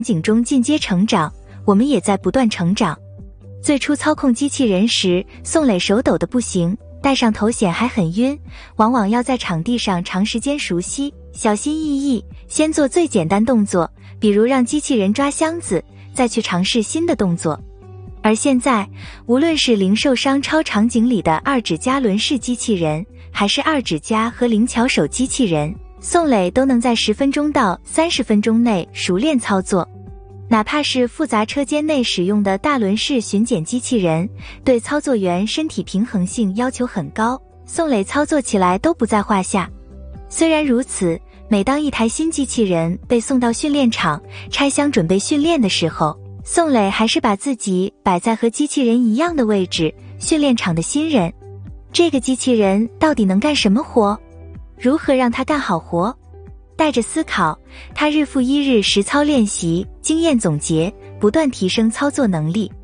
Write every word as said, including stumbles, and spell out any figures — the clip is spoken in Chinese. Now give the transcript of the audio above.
景中进阶成长，我们也在不断成长。最初操控机器人时，宋磊手抖得不行，戴上头显还很晕，往往要在场地上长时间熟悉，小心翼翼，先做最简单动作，比如让机器人抓箱子，再去尝试新的动作。而现在，无论是零售商超场景里的二指加轮式机器人，还是二指加和灵巧手机器人，宋磊都能在十分钟到三十分钟内熟练操作。哪怕是复杂车间内使用的大轮式巡检机器人，对操作员身体平衡性要求很高，宋磊操作起来都不在话下。虽然如此，每当一台新机器人被送到训练场拆箱准备训练的时候，宋磊还是把自己摆在和机器人一样的位置，训练场的新人。这个机器人到底能干什么活？如何让它干好活？带着思考，他日复一日实操练习，经验总结，不断提升操作能力。